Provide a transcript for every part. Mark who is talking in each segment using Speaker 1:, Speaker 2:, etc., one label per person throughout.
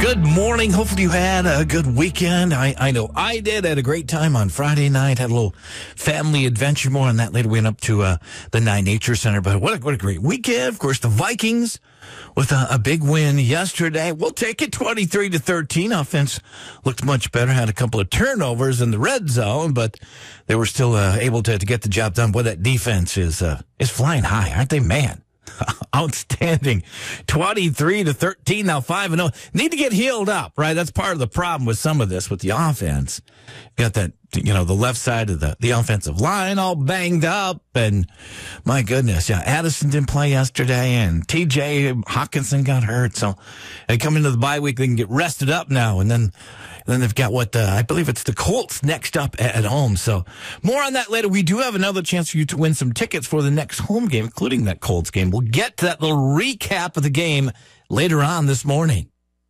Speaker 1: Good morning. Hopefully you had a good weekend. I know I did. I had a great time on Friday night. Had a little family adventure. More on that later. We went up to the Nine Nature Center. But what a great weekend. Of course, the Vikings with a big win yesterday. We'll take it 23-13. Offense looked much better. Had a couple of turnovers in the red zone, but they were still able to get the job done. Boy, that defense is flying high, aren't they, man? Outstanding. 23-13, now 5-0. Need to get healed up, right? That's part of the problem with some of this, with the offense. Got that, the left side of the offensive line all banged up, and my goodness, Addison didn't play yesterday, and TJ Hawkinson got hurt, so they come into the bye week, they can get rested up now, and then they've got I believe it's the Colts next up at home. So more on that later. We do have another chance for you to win some tickets for the next home game, including that Colts game. We'll get to that little recap of the game later on this morning.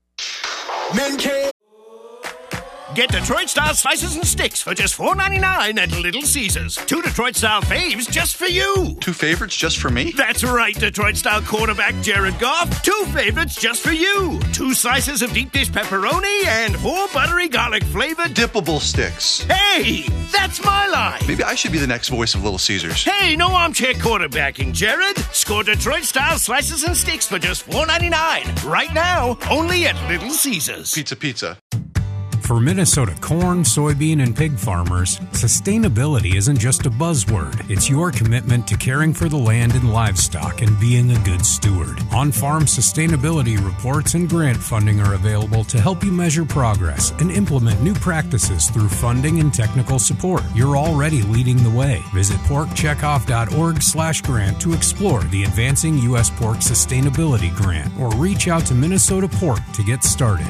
Speaker 2: Get Detroit-style slices and sticks for just $4.99 at Little Caesars. 2 Detroit-style faves just for you.
Speaker 3: 2 favorites just for me?
Speaker 2: That's right, Detroit-style quarterback Jared Goff. 2 favorites just for you. 2 slices of deep dish pepperoni and 4 buttery garlic-flavored
Speaker 3: dippable sticks.
Speaker 2: Hey, that's my line.
Speaker 3: Maybe I should be the next voice of Little Caesars.
Speaker 2: Hey, no armchair quarterbacking, Jared. Score Detroit-style slices and sticks for just $4.99. Right now, only at Little Caesars.
Speaker 3: Pizza.
Speaker 4: For Minnesota corn, soybean, and pig farmers, sustainability isn't just a buzzword. It's your commitment to caring for the land and livestock and being a good steward. On-farm sustainability reports and grant funding are available to help you measure progress and implement new practices through funding and technical support. You're already leading the way. Visit porkcheckoff.org/grant to explore the Advancing U.S. Pork Sustainability Grant or reach out to Minnesota Pork to get started.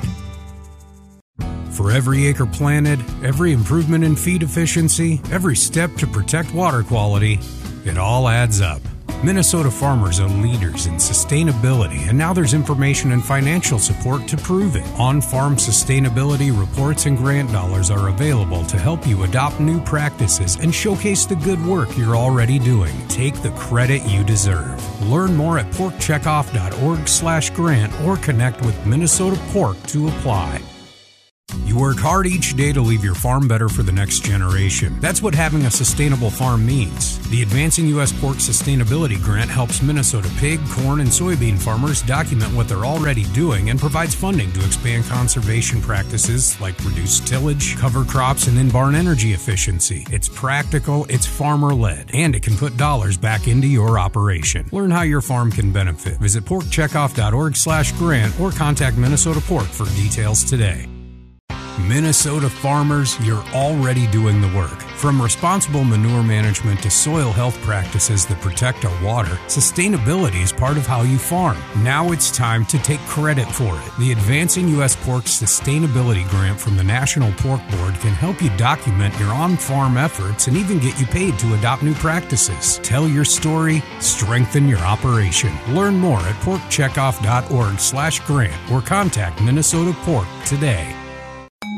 Speaker 4: For every acre planted, every improvement in feed efficiency, every step to protect water quality, it all adds up. Minnesota farmers are leaders in sustainability, and now there's information and financial support to prove it. On-farm sustainability reports and grant dollars are available to help you adopt new practices and showcase the good work you're already doing. Take the credit you deserve. Learn more at porkcheckoff.org/grant or connect with Minnesota Pork to apply. You work hard each day to leave your farm better for the next generation. That's what having a sustainable farm means. The Advancing U.S. Pork Sustainability Grant helps Minnesota pig, corn, and soybean farmers document what they're already doing and provides funding to expand conservation practices like reduced tillage, cover crops, and in-barn energy efficiency. It's practical, it's farmer-led, and it can put dollars back into your operation. Learn how your farm can benefit. Visit porkcheckoff.org/grant or contact Minnesota Pork for details today. Minnesota farmers, you're already doing the work. From responsible manure management to soil health practices that protect our water, sustainability is part of how you farm. Now it's time to take credit for it. The Advancing U.S. Pork Sustainability Grant from the National Pork Board can help you document your on-farm efforts and even get you paid to adopt new practices. Tell your story, strengthen your operation. Learn more at porkcheckoff.org/grant or contact Minnesota Pork today.